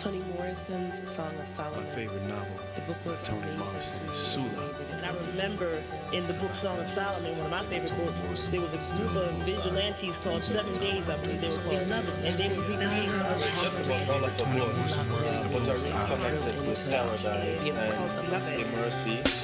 Toni Morrison's Song of Solomon. My favorite novel The book by was Toni amazing Morrison to me is in the Sula. way that it And I really remember detailed in the book Song of Solomon, one of my favorite books, there was a group of vigilantes called 7 Days, I believe they were called, and they would recreate Just about all of the Toni book Morrison was the was most already out. connected with into Paradise the importance and of Nothing. the Mercy.